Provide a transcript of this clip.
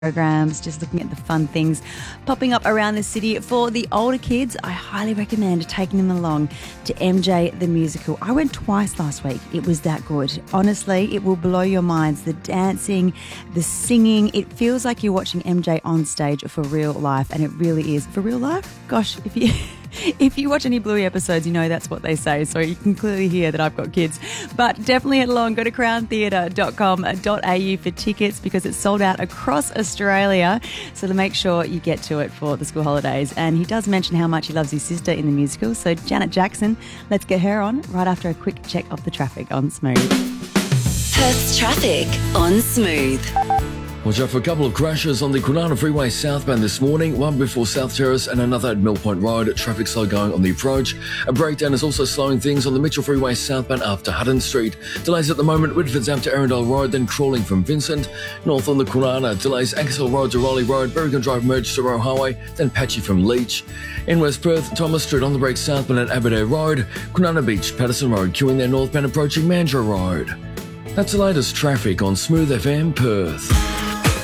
programs, just looking at the fun things popping up around the city. For the older kids, I highly recommend taking them along to MJ the Musical. I went twice last week. It was that good. Honestly, it will blow your minds. The dancing, the singing, it feels like you're watching MJ on stage for real life, and it really is. For real life? Gosh, if you watch any Bluey episodes, you know that's what they say, so you can clearly hear that I've got kids. But definitely head along, go to crowntheatre.com.au for tickets because it's sold out across Australia, so to make sure you get to it for the school holidays. And he does mention how much he loves his sister in the musical, so Janet Jackson, let's get her on right after a quick check of the traffic on Smooth. Perth's traffic on Smooth. Watch out for a couple of crashes on the Kwinana Freeway southbound this morning, one before South Terrace and another at Mill Point Road. Traffic slow going on the approach. A breakdown is also slowing things on the Mitchell Freeway southbound after Hutton Street. Delays at the moment, Whitford's out to Arundel Road, then crawling from Vincent. North on the Kwinana, delays Ankersville Road to Raleigh Road, Berrigan Drive merge to Roe Highway, then patchy from Leach. In West Perth, Thomas Street on the break southbound at Aberdare Road, Kwinana Beach, Patterson Road, queuing their northbound approaching Mandurah Road. That's the latest traffic on Smooth FM Perth.